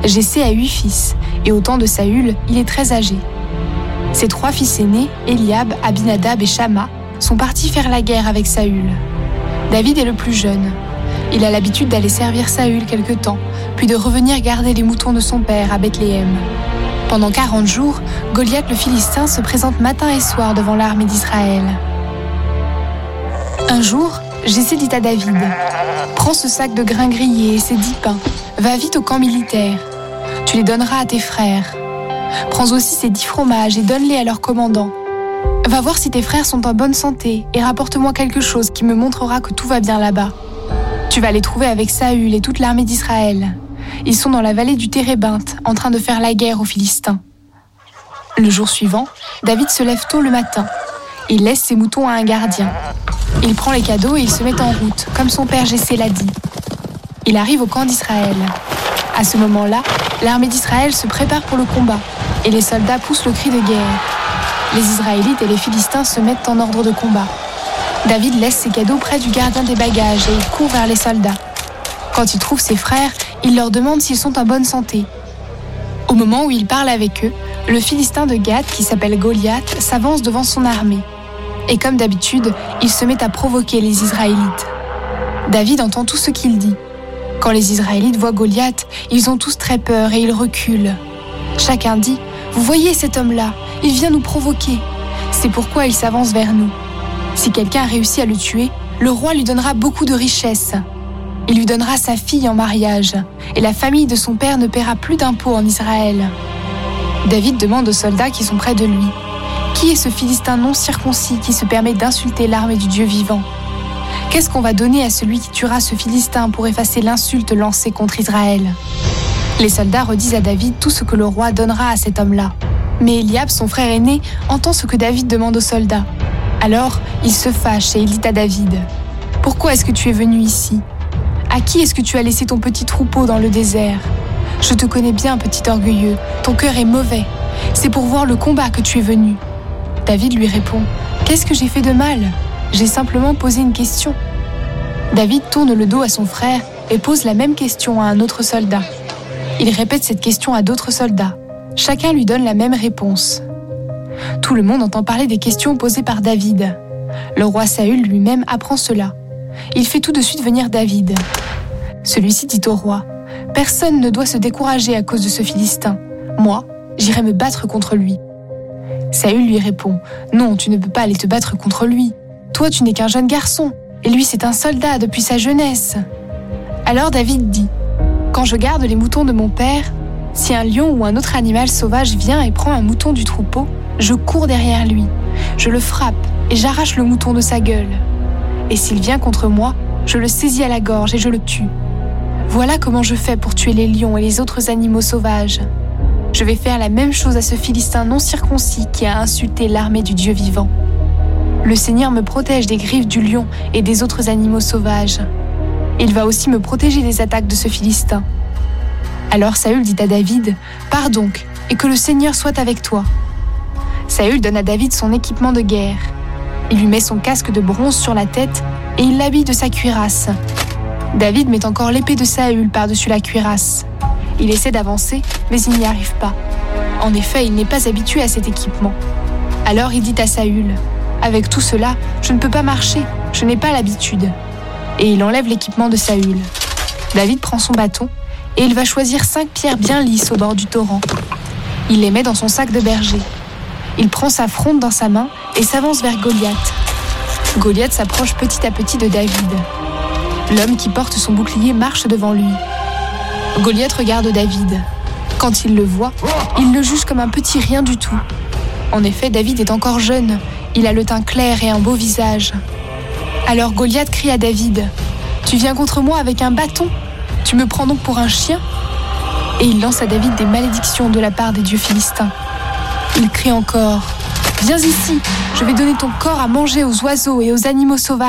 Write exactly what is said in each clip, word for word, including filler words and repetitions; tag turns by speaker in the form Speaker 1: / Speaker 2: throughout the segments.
Speaker 1: Jessé a huit fils, et au temps de Saül, il est très âgé. Ses trois fils aînés, Eliab, Abinadab et Shamma, sont partis faire la guerre avec Saül. David est le plus jeune. Il a l'habitude d'aller servir Saül quelque temps, puis de revenir garder les moutons de son père à Bethléem. Pendant quarante jours, Goliath le Philistin se présente matin et soir devant l'armée d'Israël. Un jour, Jessé dit à David : « Prends ce sac de grains grillés et ces dix pains, va vite au camp militaire. Tu les donneras à tes frères. Prends aussi ces dix fromages et donne-les à leur commandant. Va voir si tes frères sont en bonne santé et rapporte-moi quelque chose qui me montrera que tout va bien là-bas. Tu vas les trouver avec Saül et toute l'armée d'Israël. Ils sont dans la vallée du Térébinthe, en train de faire la guerre aux Philistins. » Le jour suivant, David se lève tôt le matin. Il laisse ses moutons à un gardien. Il prend les cadeaux et il se met en route, comme son père Jessé l'a dit. Il arrive au camp d'Israël. À ce moment-là, l'armée d'Israël se prépare pour le combat et les soldats poussent le cri de guerre. Les Israélites et les Philistins se mettent en ordre de combat. David laisse ses cadeaux près du gardien des bagages et il court vers les soldats. Quand il trouve ses frères, il leur demande s'ils sont en bonne santé. Au moment où il parle avec eux, le Philistin de Gath, qui s'appelle Goliath, s'avance devant son armée. Et comme d'habitude, il se met à provoquer les Israélites. David entend tout ce qu'il dit. Quand les Israélites voient Goliath, ils ont tous très peur et ils reculent. Chacun dit : « Vous voyez cet homme-là, il vient nous provoquer. C'est pourquoi il s'avance vers nous. Si quelqu'un réussit à le tuer, le roi lui donnera beaucoup de richesses. Il lui donnera sa fille en mariage, et la famille de son père ne paiera plus d'impôts en Israël. » David demande aux soldats qui sont près de lui : « Qui est ce Philistin non circoncis qui se permet d'insulter l'armée du Dieu vivant ? Qu'est-ce qu'on va donner à celui qui tuera ce Philistin pour effacer l'insulte lancée contre Israël ?» Les soldats redisent à David tout ce que le roi donnera à cet homme-là. Mais Eliab, son frère aîné, entend ce que David demande aux soldats. Alors, il se fâche et il dit à David : « Pourquoi est-ce que tu es venu ici ? À qui est-ce que tu as laissé ton petit troupeau dans le désert ? Je te connais bien, petit orgueilleux, ton cœur est mauvais. C'est pour voir le combat que tu es venu. » David lui répond : « Qu'est-ce que j'ai fait de mal ? J'ai simplement posé une question. » David tourne le dos à son frère et pose la même question à un autre soldat. Il répète cette question à d'autres soldats. Chacun lui donne la même réponse. Tout le monde entend parler des questions posées par David. Le roi Saül lui-même apprend cela. Il fait tout de suite venir David. Celui-ci dit au roi : « Personne ne doit se décourager à cause de ce Philistin. Moi, j'irai me battre contre lui. » Saül lui répond : « Non, tu ne peux pas aller te battre contre lui. Toi, tu n'es qu'un jeune garçon, et lui, c'est un soldat depuis sa jeunesse. » Alors David dit : « Quand je garde les moutons de mon père, si un lion ou un autre animal sauvage vient et prend un mouton du troupeau, je cours derrière lui, je le frappe et j'arrache le mouton de sa gueule. Et s'il vient contre moi, je le saisis à la gorge et je le tue. Voilà comment je fais pour tuer les lions et les autres animaux sauvages. Je vais faire la même chose à ce Philistin non circoncis qui a insulté l'armée du Dieu vivant. Le Seigneur me protège des griffes du lion et des autres animaux sauvages. Il va aussi me protéger des attaques de ce Philistin. » Alors Saül dit à David : « Pars donc, et que le Seigneur soit avec toi. » Saül donne à David son équipement de guerre. Il lui met son casque de bronze sur la tête et il l'habille de sa cuirasse. David met encore l'épée de Saül par-dessus la cuirasse. Il essaie d'avancer, mais il n'y arrive pas. En effet, il n'est pas habitué à cet équipement. Alors il dit à Saül : « Avec tout cela, je ne peux pas marcher, je n'ai pas l'habitude. » Et il enlève l'équipement de Saül. David prend son bâton et il va choisir cinq pierres bien lisses au bord du torrent. Il les met dans son sac de berger. Il prend sa fronde dans sa main et s'avance vers Goliath. Goliath s'approche petit à petit de David. L'homme qui porte son bouclier marche devant lui. Goliath regarde David. Quand il le voit, il le juge comme un petit rien du tout. En effet, David est encore jeune. Il a le teint clair et un beau visage. Alors Goliath crie à David : « Tu viens contre moi avec un bâton ? Tu me prends donc pour un chien ?» Et il lance à David des malédictions de la part des dieux philistins. Il crie encore : « Viens ici, je vais donner ton corps à manger aux oiseaux et aux animaux sauvages. »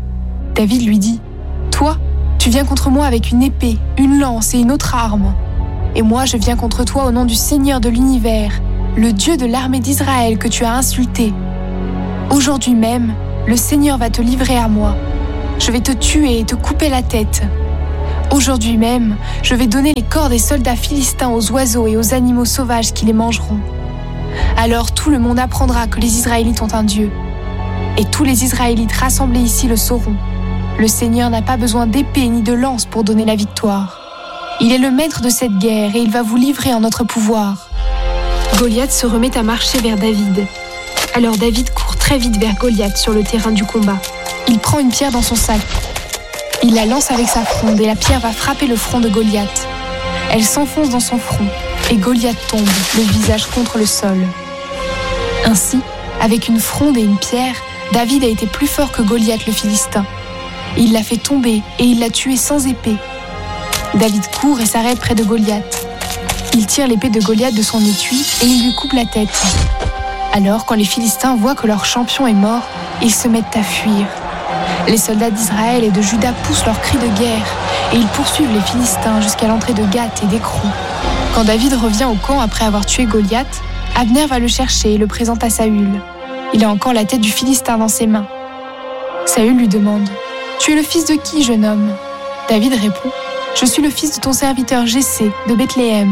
Speaker 1: David lui dit : « Toi, tu viens contre moi avec une épée, une lance et une autre arme. Et moi, je viens contre toi au nom du Seigneur de l'univers, le Dieu de l'armée d'Israël que tu as insulté. Aujourd'hui même, le Seigneur va te livrer à moi. Je vais te tuer et te couper la tête. Aujourd'hui même, je vais donner les corps des soldats philistins aux oiseaux et aux animaux sauvages qui les mangeront. Alors tout le monde apprendra que les Israélites ont un Dieu. Et tous les Israélites rassemblés ici le sauront. Le Seigneur n'a pas besoin d'épée ni de lance pour donner la victoire. Il est le maître de cette guerre et il va vous livrer en notre pouvoir. » Goliath se remet à marcher vers David. Alors David court très vite vers Goliath sur le terrain du combat. Il prend une pierre dans son sac. Il la lance avec sa fronde et la pierre va frapper le front de Goliath. Elle s'enfonce dans son front et Goliath tombe, le visage contre le sol. Ainsi, avec une fronde et une pierre, David a été plus fort que Goliath le Philistin. Il l'a fait tomber et il l'a tué sans épée. David court et s'arrête près de Goliath. Il tire l'épée de Goliath de son étui et il lui coupe la tête. Alors, quand les Philistins voient que leur champion est mort, ils se mettent à fuir. Les soldats d'Israël et de Juda poussent leurs cris de guerre et ils poursuivent les Philistins jusqu'à l'entrée de Gath et d'Écron. Quand David revient au camp après avoir tué Goliath, Abner va le chercher et le présente à Saül. Il a encore la tête du Philistin dans ses mains. Saül lui demande « Tu es le fils de qui, jeune homme ?» David répond « Je suis le fils de ton serviteur Jessé de Bethléem. »